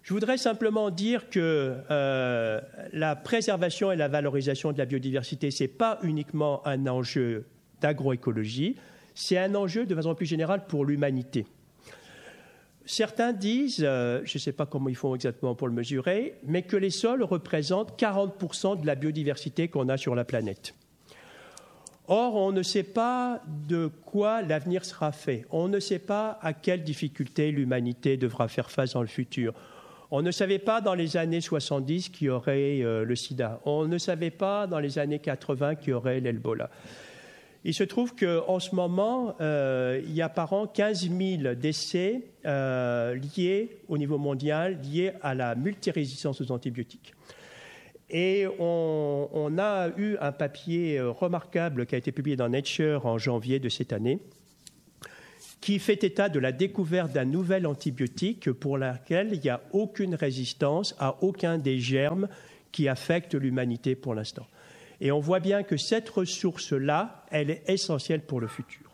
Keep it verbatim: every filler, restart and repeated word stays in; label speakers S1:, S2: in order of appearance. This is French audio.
S1: Je voudrais simplement dire que euh, la préservation et la valorisation de la biodiversité, ce n'est pas uniquement un enjeu d'agroécologie, c'est un enjeu de façon plus générale pour l'humanité. Certains disent, euh, je ne sais pas comment ils font exactement pour le mesurer, mais que les sols représentent quarante pour cent de la biodiversité qu'on a sur la planète. Or, on ne sait pas de quoi l'avenir sera fait. On ne sait pas à quelles difficultés l'humanité devra faire face dans le futur. On ne savait pas dans les années soixante-dix qu'il y aurait euh, le sida. On ne savait pas dans les années quatre-vingts qu'il y aurait l'Ebola. Il se trouve qu'en ce moment, euh, il y a par an quinze mille décès euh, liés au niveau mondial, liés à la multirésistance aux antibiotiques. Et on, on a eu un papier remarquable qui a été publié dans Nature en janvier de cette année, qui fait état de la découverte d'un nouvel antibiotique pour lequel il n'y a aucune résistance à aucun des germes qui affectent l'humanité pour l'instant. Et on voit bien que cette ressource-là, elle est essentielle pour le futur.